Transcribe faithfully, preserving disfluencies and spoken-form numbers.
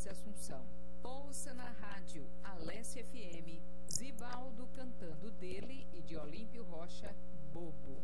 Alessia Assunção. Ouça na rádio Alessia F M, Zibaldo cantando dele e de Olímpio Rocha, Bobo.